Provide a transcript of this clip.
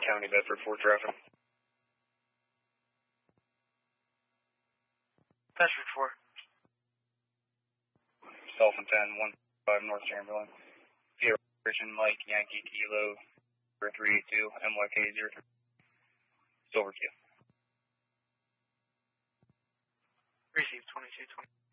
County, Bedford, 4 traffic. Bedford 4. Dolphin 10, 1-5 North Chamberlain. Via Operation Mike, Yankee Kilo, 382, MYK 03. Silver Q. Receive 2220.